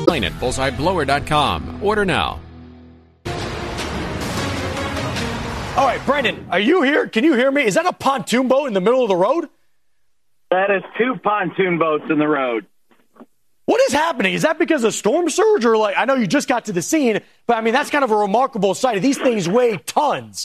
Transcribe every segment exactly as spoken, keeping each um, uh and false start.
online at bullseye blower dot com. Order now. All right, Brendan, are you here? Can you hear me? Is that a pontoon boat in the middle of the road? That is two pontoon boats in the road. What is happening? Is that because of storm surge or like, I know you just got to the scene, but I mean, that's kind of a remarkable sight. These things weigh tons.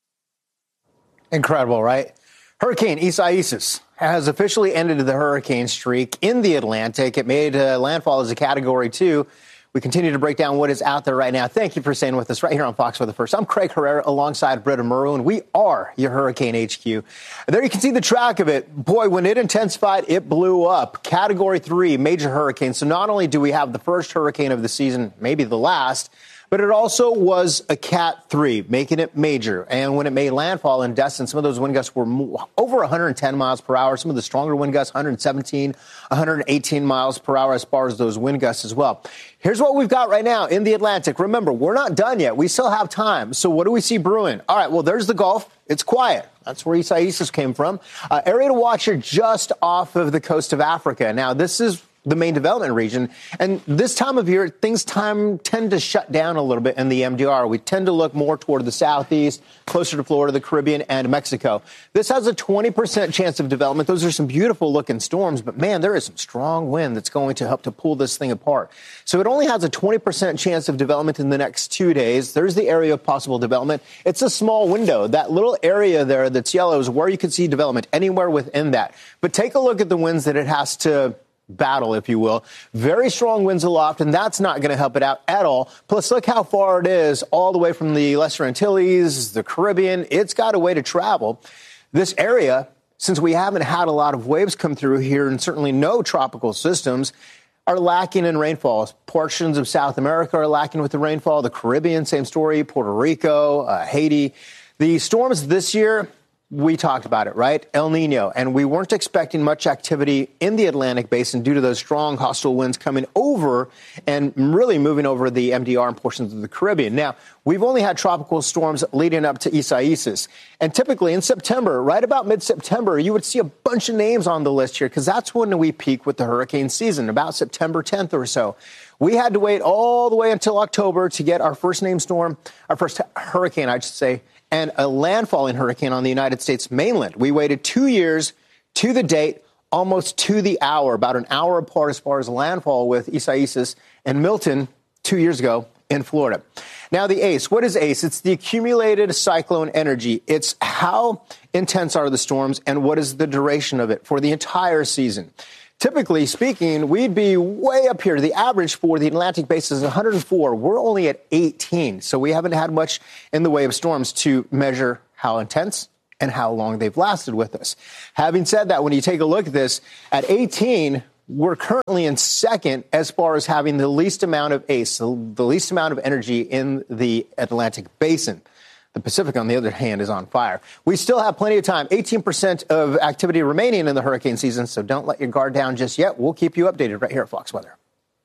Incredible, right? Hurricane Isaias has officially ended the hurricane streak in the Atlantic. It made uh, landfall as a category two. We continue to break down what is out there right now. Thank you for staying with us right here on Fox Weather First. I'm Craig Herrera alongside Britta Murrow, and we are your Hurricane H Q. And there you can see the track of it. Boy, when it intensified, it blew up. Category three, major hurricane. So not only do we have the first hurricane of the season, maybe the last, but it also was a Cat three, making it major. And when it made landfall in Destin, some of those wind gusts were over one hundred ten miles per hour. Some of the stronger wind gusts, one hundred seventeen, one hundred eighteen miles per hour as far as those wind gusts as well. Here's what we've got right now in the Atlantic. Remember, we're not done yet. We still have time. So what do we see brewing? All right, well, there's the Gulf. It's quiet. That's where Isaias came from. Uh, area to watch here just off of the coast of Africa. Now, this is the main development region. And this time of year, things time tend to shut down a little bit in the M D R. We tend to look more toward the southeast, closer to Florida, the Caribbean, and Mexico. This has a twenty percent chance of development. Those are some beautiful looking storms, but man, there is some strong wind that's going to help to pull this thing apart. So it only has a twenty percent chance of development in the next two days. There's the area of possible development. It's a small window. That little area there that's yellow is where you can see development anywhere within that. But take a look at the winds that it has to battle, if you will. Very strong winds aloft, and that's not going to help it out at all. Plus, look how far it is all the way from the Lesser Antilles, the Caribbean. It's got a way to travel. This area, since we haven't had a lot of waves come through here and certainly no tropical systems, are lacking in rainfall. Portions of South America are lacking with the rainfall. The Caribbean, same story. Puerto Rico, uh, Haiti. The storms this year, we talked about it, right? El Nino. And we weren't expecting much activity in the Atlantic basin due to those strong hostile winds coming over and really moving over the M D R and portions of the Caribbean. Now, we've only had tropical storms leading up to Isaias. And typically in September, right about mid-September, you would see a bunch of names on the list here because that's when we peak with the hurricane season, about September tenth or so. We had to wait all the way until October to get our first name storm, our first hurricane, I should say, and a landfalling hurricane on the United States mainland. We waited two years to the date, almost to the hour, about an hour apart as far as landfall with Isaias and Milton two years ago in Florida. Now, the ACE. What is ACE? It's the accumulated cyclone energy. It's how intense are the storms and what is the duration of it for the entire season. Typically speaking, we'd be way up here. The average for the Atlantic basin is one hundred four. We're only at eighteen, so we haven't had much in the way of storms to measure how intense and how long they've lasted with us. Having said that, when you take a look at this, at eighteen, we're currently in second as far as having the least amount of ACE, the least amount of energy in the Atlantic basin. The Pacific, on the other hand, is on fire. We still have plenty of time. eighteen percent of activity remaining in the hurricane season, so don't let your guard down just yet. We'll keep you updated right here at Fox Weather.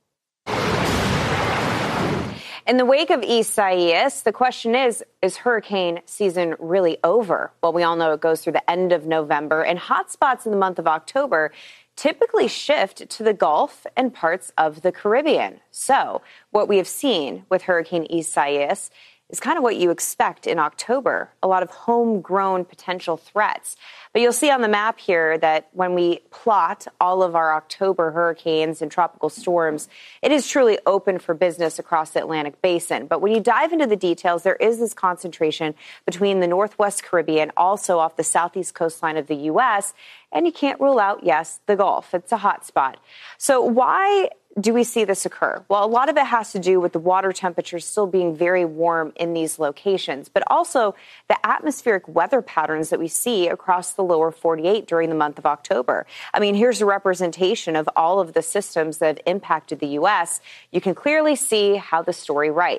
In the wake of Isaias, the question is, is hurricane season really over? Well, we all know it goes through the end of November, and hotspots in the month of October typically shift to the Gulf and parts of the Caribbean. So what we have seen with Hurricane Isaias is kind of what you expect in October, a lot of homegrown potential threats. But you'll see on the map here that when we plot all of our October hurricanes and tropical storms, it is truly open for business across the Atlantic basin. But when you dive into the details, there is this concentration between the Northwest Caribbean, also off the southeast coastline of the U S, and you can't rule out, yes, the Gulf. It's a hot spot. So why do we see this occur? Well, a lot of it has to do with the water temperatures still being very warm in these locations, but also the atmospheric weather patterns that we see across the lower forty-eight during the month of October. I mean, here's a representation of all of the systems that have impacted the U S. You can clearly see how the story writes.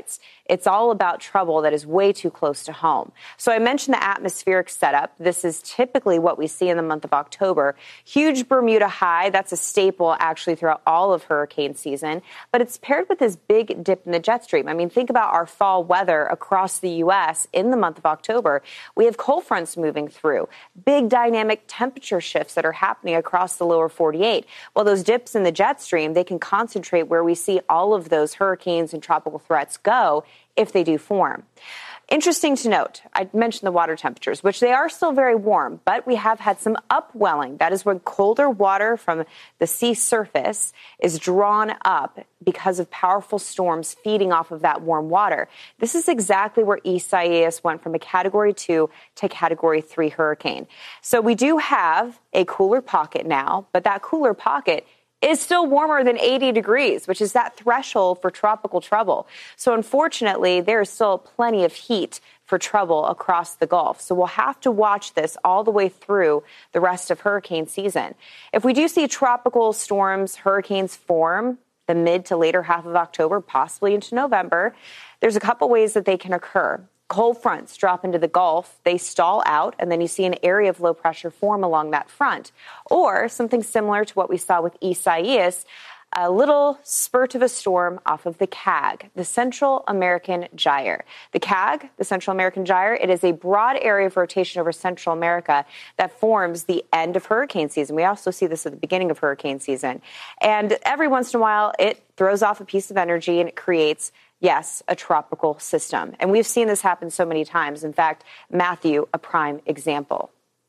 It's all about trouble that is way too close to home. So I mentioned the atmospheric setup. This is typically what we see in the month of October. Huge Bermuda high. That's a staple actually throughout all of hurricane season. But it's paired with this big dip in the jet stream. I mean, think about our fall weather across the U S in the month of October. We have cold fronts moving through. Big dynamic temperature shifts that are happening across the lower forty-eight. Well, those dips in the jet stream, they can concentrate where we see all of those hurricanes and tropical threats go if they do form. Interesting to note, I mentioned the water temperatures, which they are still very warm, but we have had some upwelling. That is when colder water from the sea surface is drawn up because of powerful storms feeding off of that warm water. This is exactly where Isaias went from a category two to category three hurricane. So we do have a cooler pocket now, but that cooler pocket is still warmer than eighty degrees, which is that threshold for tropical trouble. So unfortunately, there is still plenty of heat for trouble across the Gulf. So we'll have to watch this all the way through the rest of hurricane season. If we do see tropical storms, hurricanes form the mid to later half of October, possibly into November, there's a couple ways that they can occur. Cold fronts drop into the Gulf, they stall out, and then you see an area of low pressure form along that front. Or something similar to what we saw with Isaias, a little spurt of a storm off of the C A G, the Central American Gyre. The C A G, the Central American Gyre, it is a broad area of rotation over Central America that forms the end of hurricane season. We also see this at the beginning of hurricane season. And every once in a while, it throws off a piece of energy and it creates yes, a tropical system. And we've seen this happen so many times. In fact, Matthew, a prime example.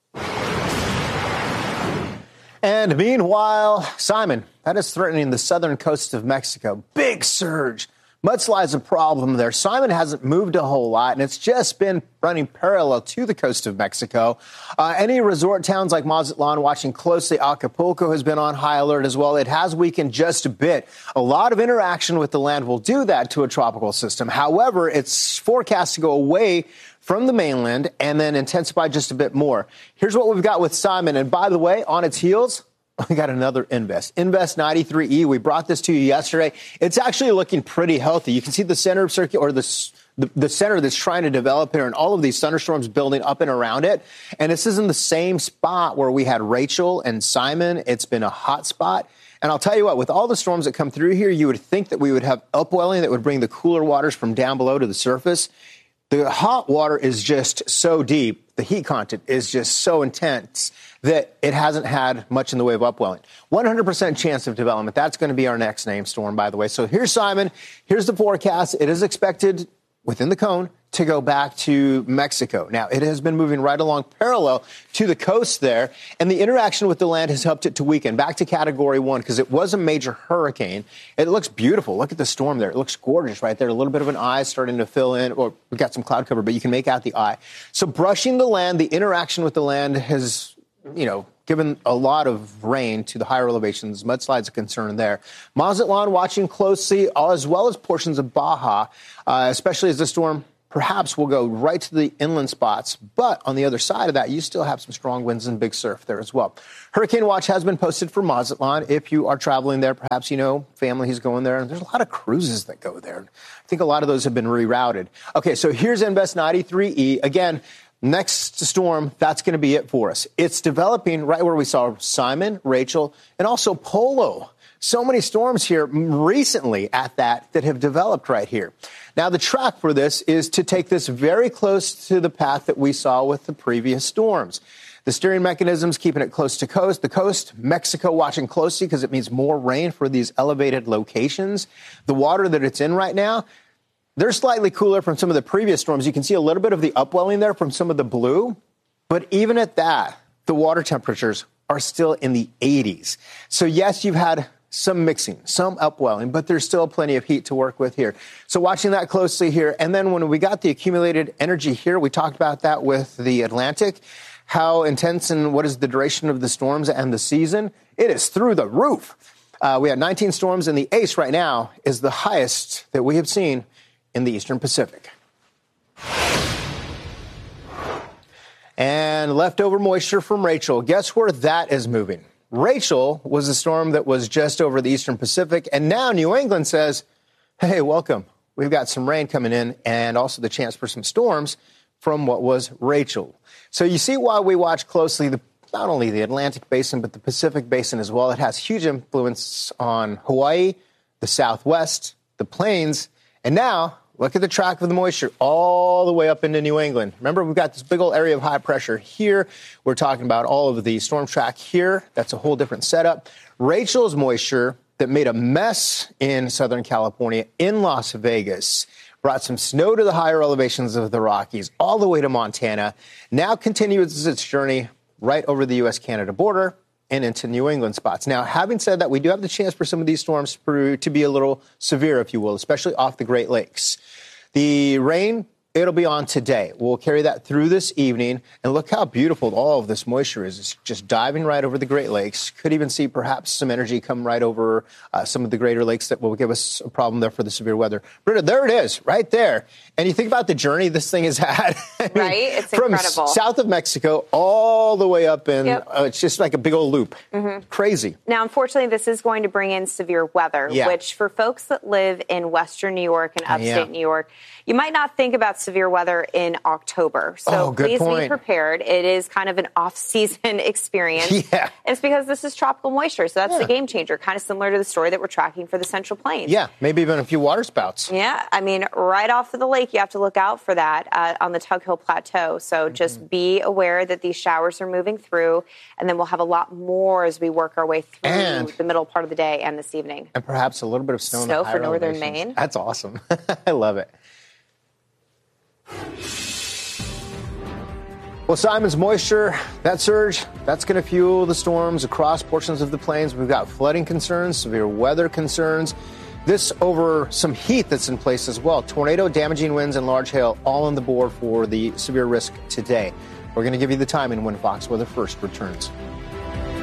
And meanwhile, Simon, that is threatening the southern coast of Mexico. Big surge. Mudslide's a problem there. Simon hasn't moved a whole lot, and it's just been running parallel to the coast of Mexico. Uh, any resort towns like Mazatlan watching closely. Acapulco has been on high alert as well. It has weakened just a bit. A lot of interaction with the land will do that to a tropical system. However, it's forecast to go away from the mainland and then intensify just a bit more. Here's what we've got with Simon. And by the way, on its heels, we got another Invest. Invest ninety-three E. We brought this to you yesterday. It's actually looking pretty healthy. You can see the center of circuit or the, the, the center that's trying to develop here and all of these thunderstorms building up and around it. And this is in the same spot where we had Rachel and Simon. It's been a hot spot. And I'll tell you what, with all the storms that come through here, you would think that we would have upwelling that would bring the cooler waters from down below to the surface. The hot water is just so deep. The heat content is just so intense that it hasn't had much in the way of upwelling. one hundred percent chance of development. That's going to be our next name storm, by the way. So here's Simon. Here's the forecast. It is expected within the cone to go back to Mexico. Now, it has been moving right along parallel to the coast there, and the interaction with the land has helped it to weaken back to category one because it was a major hurricane. It looks beautiful. Look at the storm there. It looks gorgeous right there. A little bit of an eye starting to fill in, or we've got some cloud cover, but you can make out the eye. So brushing the land, the interaction with the land has, you know, given a lot of rain to the higher elevations. Mudslide's a concern there. Mazatlan watching closely, as well as portions of Baja, uh, especially as the storm perhaps will go right to the inland spots. But on the other side of that, you still have some strong winds and big surf there as well. Hurricane watch has been posted for Mazatlan. If you are traveling there, perhaps you know family who's going there. And there's a lot of cruises that go there. I think a lot of those have been rerouted. Okay, so here's Invest ninety-three E. Again, next storm, that's going to be it for us. It's developing right where we saw Simon, Rachel, and also Polo. So many storms here recently at that that have developed right here. Now, the track for this is to take this very close to the path that we saw with the previous storms. The steering mechanism's keeping it close to coast. The coast, Mexico watching closely because it means more rain for these elevated locations. The water that it's in right now, they're slightly cooler from some of the previous storms. You can see a little bit of the upwelling there from some of the blue. But even at that, the water temperatures are still in the eighties. So, yes, you've had some mixing, some upwelling, but there's still plenty of heat to work with here. So watching that closely here. And then when we got the accumulated energy here, we talked about that with the Atlantic, how intense and what is the duration of the storms and the season. It is through the roof. Uh, we had nineteen storms, and the ACE right now is the highest that we have seen in the Eastern Pacific. And leftover moisture from Rachel. Guess where that is moving? Rachel was a storm that was just over the Eastern Pacific, and now New England says, hey, welcome. we've got some rain coming in and also the chance for some storms from what was Rachel. So you see why we watch closely the, not only the Atlantic Basin, but the Pacific Basin as well. It has huge influence on Hawaii, the Southwest, the plains, and now look at the track of the moisture all the way up into New England. Remember, we've got this big old area of high pressure here. We're talking about all of the storm track here. That's a whole different setup. Rachel's moisture that made a mess in Southern California, in Las Vegas, brought some snow to the higher elevations of the Rockies, all the way to Montana, now continues its journey right over the U S Canada border and into New England spots. Now, having said that, we do have the chance for some of these storms to be a little severe, if you will, especially off the Great Lakes. The rain, it'll be on today. We'll carry that through this evening. And look how beautiful all of this moisture is. It's just diving right over the Great Lakes. Could even see perhaps some energy come right over uh, some of the greater lakes that will give us a problem there for the severe weather. Britta, there it is, right there. And you think about the journey this thing has had. I mean, right? It's from incredible. S- south of Mexico all the way up in, yep. uh, it's just like a big old loop. Mm-hmm. Crazy. Now, unfortunately, this is going to bring in severe weather, yeah. which for folks that live in Western New York and upstate yeah. New York, you might not think about severe weather in October. So oh, good please point. be prepared. It is kind of an off-season experience. Yeah. And it's because this is tropical moisture. So that's yeah. the game changer, kind of similar to the story that we're tracking for the Central Plains. Yeah, maybe even a few water spouts. Yeah, I mean, right off of the lake, you have to look out for that uh, on the Tug Hill Plateau. So mm-hmm. just be aware that these showers are moving through, and then we'll have a lot more as we work our way through and, the middle part of the day and this evening. And perhaps a little bit of snow, in snow the for higher northern elevations. Maine. That's awesome. I love it. Well, Simon's moisture, that surge, that's going to fuel the storms across portions of the plains. We've got flooding concerns, severe weather concerns. This over some heat that's in place as well. Tornado, damaging winds, and large hail all on the board for the severe risk today. We're going to give you the timing when Fox Weather First returns.